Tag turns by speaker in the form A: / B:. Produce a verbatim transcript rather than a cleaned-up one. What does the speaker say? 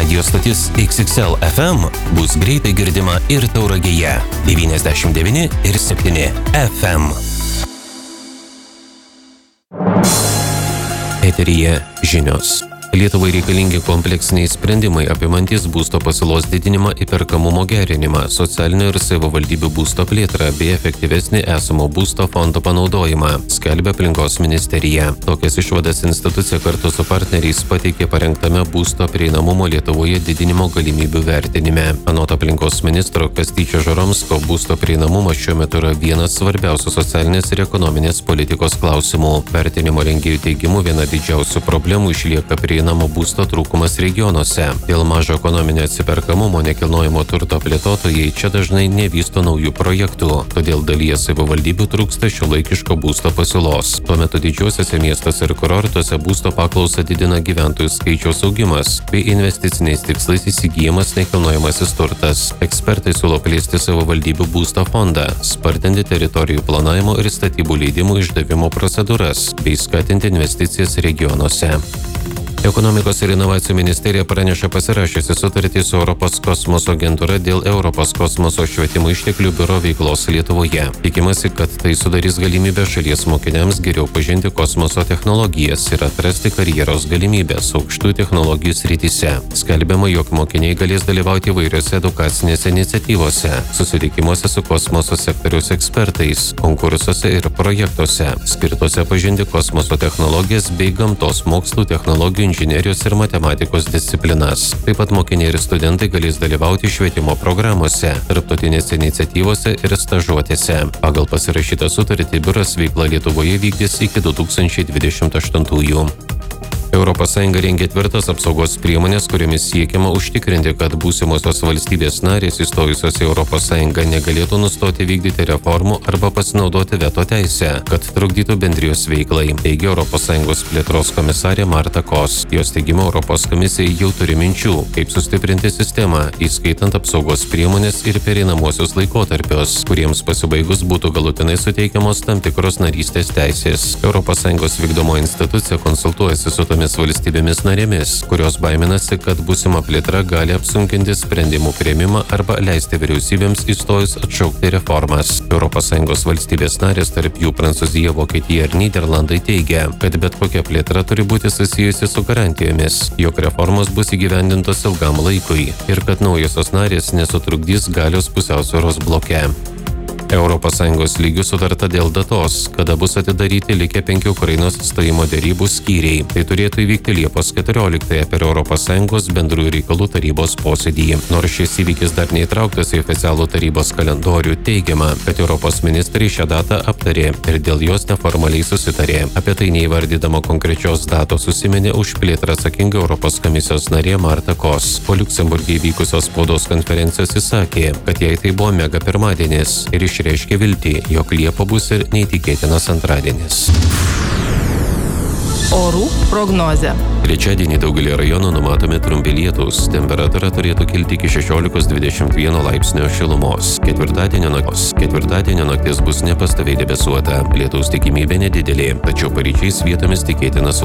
A: Radio stotis X X L F M bus greitai girdima ir Tauragėje devyniasdešimt devyni ir septyni F M. Eteryje žinios. Lietuvai reikalingi kompleksiniai sprendimai apimantis būsto pasiūlos didinimą, įperkamumo gerinimą, socialinio ir savivaldybių būsto plėtrą bei efektyvesnį esamo būsto fondo panaudojimą, skelbia Aplinkos ministerija. Tokias išvadas institucija kartu su partneriais pateikė parengtame būsto prieinamumo Lietuvoje didinimo galimybių vertinime. Anot aplinkos ministro Kastyčio Žoromsko, būsto prieinamumas šiuo metu yra vienas svarbiausių socialinės ir ekonominės politikos klausimų. Vertinimo rengėjų teigimu viena didžiausių problemų išlieka prieinamumo Namo būsto trūkumas regionuose. Dėl mažo ekonominio atsiperkamumo nekilnojamo turto plėtotojai čia dažnai nevysto naujų projektų, todėl dalyje savivaldybių trūksta šiuolaikiško būsto pasiūlos. Tuo metu didžiuosiuose miestuose ir kurortuose būsto paklausą didina gyventojų skaičiaus augimas bei investiciniais tikslais įsigyjamas nekilnojamasis turtas. Ekspertai siūlo plėsti savivaldybių būsto fondą, spartinti teritorijų planavimo ir statybų leidimų išdavimo procedūras bei skatinti investicijas regionuose. Ekonomikos ir inovacijų ministerija praneša pasirašiusi sutartį su Europos kosmoso agentūra dėl Europos kosmoso švietimo išteklių biuro veiklos Lietuvoje. Tikimasi, kad tai sudarys galimybę šalies mokiniams geriau pažinti kosmoso technologijas ir atrasti karjeros galimybės aukštųjų technologijų srityse. Skelbiama, jog mokiniai galės dalyvauti įvairiose edukacinėse iniciatyvose, susitikimuose su kosmoso sektoriaus ekspertais, konkursuose ir projektuose, skirtuose pažinti kosmoso technologijas bei gamtos mokslų technologijų inžinerijos ir matematikos disciplinas. Taip pat mokiniai ir studentai galės dalyvauti švietimo programuose, tarptautinėse iniciatyvose ir stažuotėse. Pagal pasirašytą sutartį biuras veiklą Lietuvoje vykdys iki du tūkstančiai dvidešimt aštuntųjų. Europos Sąjunga rengia tvirtas apsaugos priemonės, kuriomis siekiama užtikrinti, kad būsimosios valstybės narės įstojusios į Europos Sąjungą negalėtų nustoti vykdyti reformų arba pasinaudoti veto teisę, kad trukdytų bendrijos veiklai, teigia Europos Sąjungos plėtros komisarė Marta Kos. Jos teigimu, Europos komisija jau turi minčių, kaip sustiprinti sistemą, įskaitant apsaugos priemonės ir pereinamosius laikotarpius, kuriems pasibaigus būtų galutinai suteikiamos tam tikros narystės teisės. Europos Sąjungos vykdomo institucija konsultuojasi su tomis valstybėmis narėmis, kurios baiminasi, kad būsima plėtra gali apsunkinti sprendimų priėmimą arba leisti vyriausybėms įstojus atšaukti reformas. Europos Sąjungos valstybės narės, tarp jų Prancūzija, Vokietija ir Nyderlandai, teigia, kad bet kokia plėtra turi būti susijusi su garantijomis, jog reformos bus įgyvendintos ilgam laikui ir kad naujosios narės nesutrukdys galios pusiausvyros bloke. Europos Sąjungos lygių sutarta dėl datos, kada bus atidaryti likę penki Ukrainos stojimo derybų skyriai. Tai turėtų įvykti Liepos keturioliktąją per Europos Sąjungos bendrųjų reikalų tarybos posėdį. Nors šis įvykis dar neįtrauktas į oficialų tarybos kalendorių, teigiama, kad Europos ministrai šią datą aptarė ir dėl jos neformaliai susitarė. Apie tai neįvardydama konkrečios datos užsiminė už plėtrą atsakinga Europos komisijos narė Marta Kos. Po Liuksemburge įvykusios spaudos konferencijos įsakė, kad jai tai buvo mega pirmadienis ir iš reiškia viltį, jog Liepa bus ir neįtikėtinas antradienis.
B: Orų prognozė.
A: Trečiadienį daugelį rajonų numatomi trumpi lietūs. Temperatūra turėtų kilti iki šešiolikos dvidešimt vieno laipsnio šilumos. Ketvirtadienio naktis. Ketvirtadienio naktis bus nepastoviai debesuota. Lietaus tikimybė nedidelė, tačiau paryčiais vietomis tikėtinas